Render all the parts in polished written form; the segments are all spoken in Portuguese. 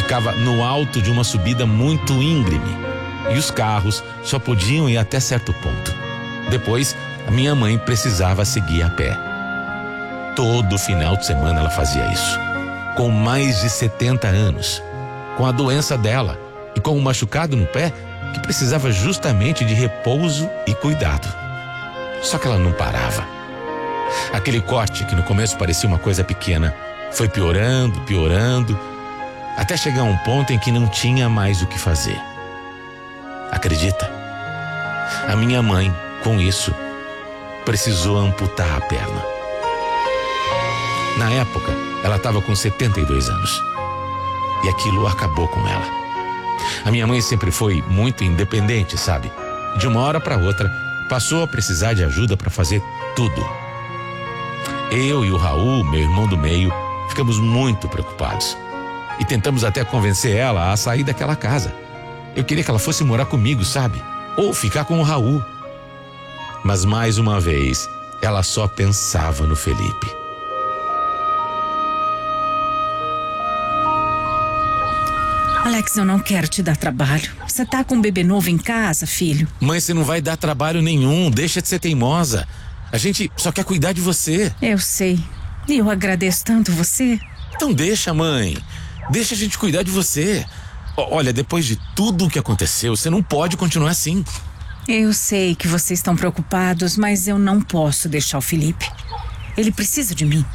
Ficava no alto de uma subida muito íngreme e os carros só podiam ir até certo ponto. Depois, a minha mãe precisava seguir a pé. Todo final de semana ela fazia isso. Com mais de 70 anos, com a doença dela e com um machucado no pé que precisava justamente de repouso e cuidado. Só que ela não parava. Aquele corte que no começo parecia uma coisa pequena foi piorando, até chegar a um ponto em que não tinha mais o que fazer. Acredita? A minha mãe, com isso, precisou amputar a perna. Na época, ela estava com 72 anos. E aquilo acabou com ela. A minha mãe sempre foi muito independente, sabe? De uma hora para outra, passou a precisar de ajuda para fazer tudo. Eu e o Raul, meu irmão do meio, ficamos muito preocupados. E tentamos até convencer ela a sair daquela casa. Eu queria que ela fosse morar comigo, sabe? Ou ficar com o Raul. Mas mais uma vez, ela só pensava no Felipe. Alex, eu não quero te dar trabalho. Você tá com um bebê novo em casa, filho? Mãe, você não vai dar trabalho nenhum. Deixa de ser teimosa. A gente só quer cuidar de você. Eu sei. E eu agradeço tanto você. Então deixa, mãe. Deixa a gente cuidar de você. Olha, depois de tudo o que aconteceu, você não pode continuar assim. Eu sei que vocês estão preocupados, mas eu não posso deixar o Felipe. Ele precisa de mim.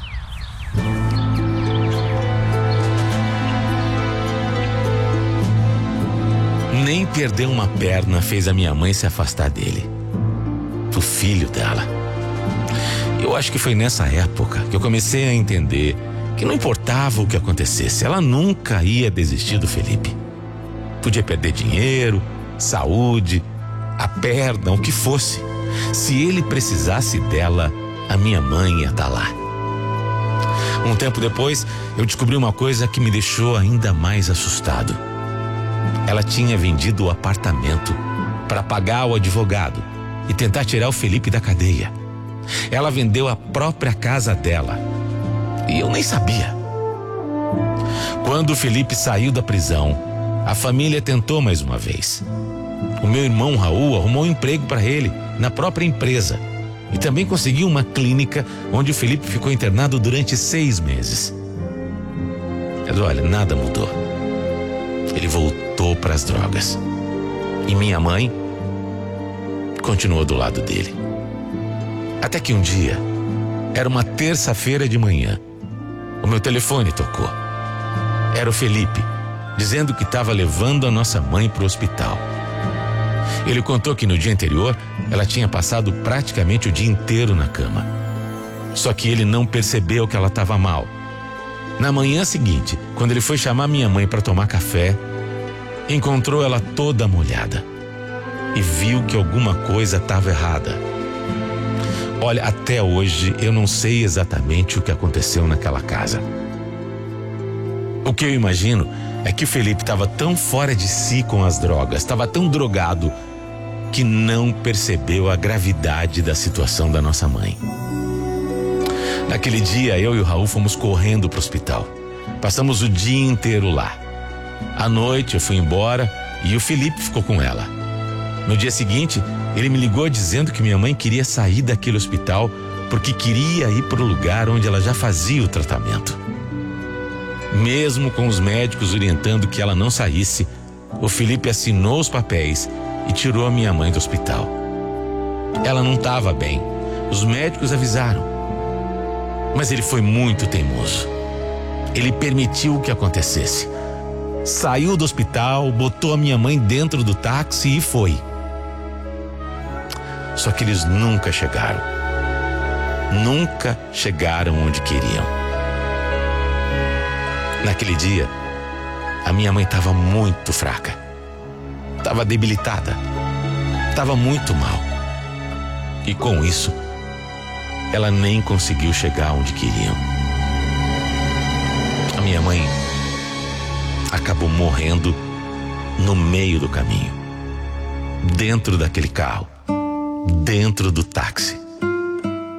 Nem perder uma perna fez a minha mãe se afastar dele. Do filho dela. Eu acho que foi nessa época que eu comecei a entender que não importava o que acontecesse, ela nunca ia desistir do Felipe. Podia perder dinheiro, saúde, a perna, o que fosse. Se ele precisasse dela, a minha mãe ia estar lá. Um tempo depois, eu descobri uma coisa que me deixou ainda mais assustado. Ela tinha vendido o apartamento para pagar o advogado e tentar tirar o Felipe da cadeia. Ela vendeu a própria casa dela. E eu nem sabia. Quando o Felipe saiu da prisão, a família tentou mais uma vez. O meu irmão Raul arrumou um emprego para ele na própria empresa e também conseguiu uma clínica onde o Felipe ficou internado durante 6 meses. Mas olha, nada mudou. Ele voltou para as drogas. E minha mãe continuou do lado dele. Até que um dia, era uma terça-feira de manhã, o meu telefone tocou. Era o Felipe, dizendo que estava levando a nossa mãe para o hospital. Ele contou que no dia anterior, ela tinha passado praticamente o dia inteiro na cama. Só que ele não percebeu que ela estava mal. Na manhã seguinte, quando ele foi chamar minha mãe para tomar café, encontrou ela toda molhada e viu que alguma coisa estava errada. Olha, até hoje eu não sei exatamente o que aconteceu naquela casa. O que eu imagino é que o Felipe estava tão fora de si com as drogas, estava tão drogado, que não percebeu a gravidade da situação da nossa mãe. Naquele dia, eu e o Raul fomos correndo para o hospital. Passamos o dia inteiro lá. À noite eu fui embora e o Felipe ficou com ela. No dia seguinte, ele me ligou dizendo que minha mãe queria sair daquele hospital porque queria ir para o lugar onde ela já fazia o tratamento. Mesmo com os médicos orientando que ela não saísse, o Felipe assinou os papéis e tirou a minha mãe do hospital. Ela não estava bem. Os médicos avisaram. Mas ele foi muito teimoso. Ele permitiu que acontecesse. Saiu do hospital, botou a minha mãe dentro do táxi e foi. Só que eles nunca chegaram. Nunca chegaram onde queriam. Naquele dia, a minha mãe estava muito fraca. Estava debilitada. Estava muito mal. E com isso, ela nem conseguiu chegar onde queriam. A minha mãe acabou morrendo no meio do caminho. Dentro daquele carro. Dentro do táxi.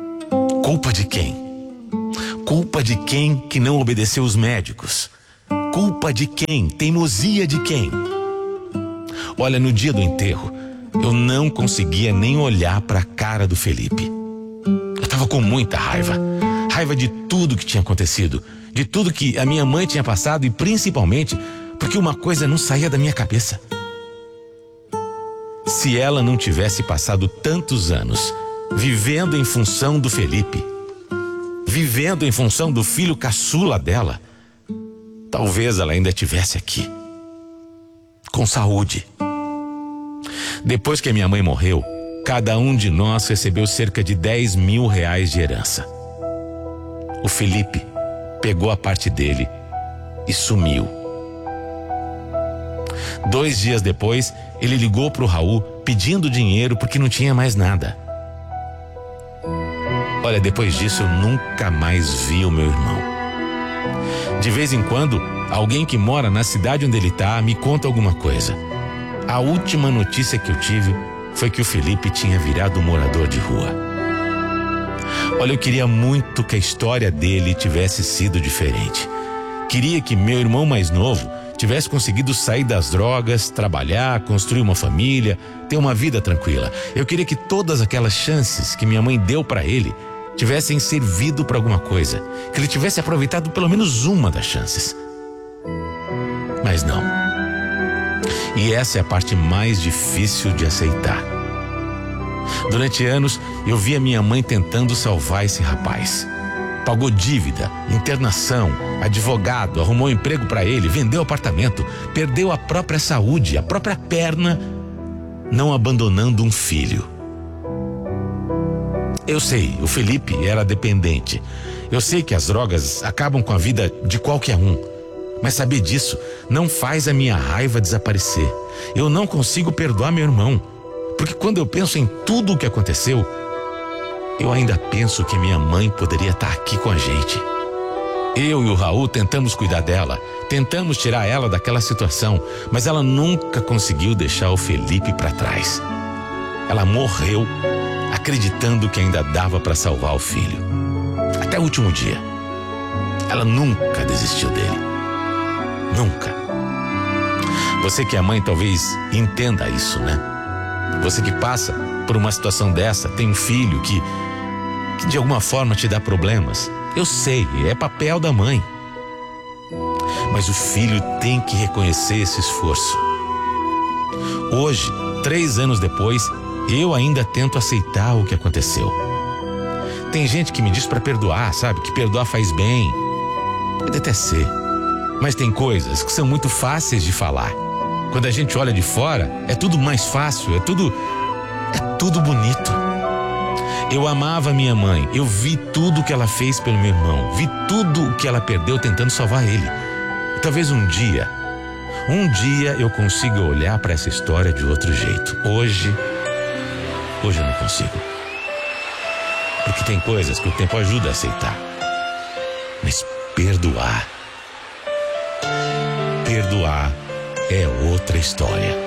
Culpa de quem? Culpa de quem que não obedeceu os médicos? Culpa de quem? Teimosia de quem? Olha, no dia do enterro, eu não conseguia nem olhar para a cara do Felipe. Eu estava com muita raiva. Raiva de tudo que tinha acontecido, de tudo que a minha mãe tinha passado e principalmente porque uma coisa não saía da minha cabeça. Se ela não tivesse passado tantos anos vivendo em função do Felipe, vivendo em função do filho caçula dela, talvez ela ainda estivesse aqui, com saúde. Depois que a minha mãe morreu, cada um de nós recebeu cerca de 10 mil reais de herança. O Felipe pegou a parte dele e sumiu. 2 dias depois, ele ligou para o Raul pedindo dinheiro porque não tinha mais nada. Olha, depois disso eu nunca mais vi o meu irmão. De vez em quando, alguém que mora na cidade onde ele está me conta alguma coisa. A última notícia que eu tive foi que o Felipe tinha virado morador de rua. Olha, eu queria muito que a história dele tivesse sido diferente. Queria que meu irmão mais novo tivesse conseguido sair das drogas, trabalhar, construir uma família, ter uma vida tranquila. Eu queria que todas aquelas chances que minha mãe deu para ele tivessem servido para alguma coisa, que ele tivesse aproveitado pelo menos uma das chances. Mas não. E essa é a parte mais difícil de aceitar. Durante anos, eu vi a minha mãe tentando salvar esse rapaz. Pagou dívida, internação, advogado, arrumou emprego para ele, vendeu apartamento, perdeu a própria saúde, a própria perna, não abandonando um filho. Eu sei, o Felipe era dependente. Eu sei que as drogas acabam com a vida de qualquer um. Mas saber disso não faz a minha raiva desaparecer. Eu não consigo perdoar meu irmão, porque quando eu penso em tudo o que aconteceu, eu ainda penso que minha mãe poderia estar aqui com a gente. Eu e o Raul tentamos cuidar dela, tentamos tirar ela daquela situação, mas ela nunca conseguiu deixar o Felipe para trás. Ela morreu acreditando que ainda dava para salvar o filho. Até o último dia. Ela nunca desistiu dele. Nunca. Você que é mãe talvez entenda isso, né? Você que passa por uma situação dessa, tem um filho que de alguma forma te dá problemas. Eu sei, é papel da mãe. Mas o filho tem que reconhecer esse esforço. Hoje, 3 anos depois, eu ainda tento aceitar o que aconteceu. Tem gente que me diz para perdoar, sabe? Que perdoar faz bem. Pode até ser. Mas tem coisas que são muito fáceis de falar. Quando a gente olha de fora, é tudo mais fácil, é tudo bonito. Eu amava minha mãe, eu vi tudo que ela fez pelo meu irmão, vi tudo o que ela perdeu tentando salvar ele. E talvez um dia eu consiga olhar para essa história de outro jeito. Hoje eu não consigo. Porque tem coisas que o tempo ajuda a aceitar. Mas perdoar é outra história.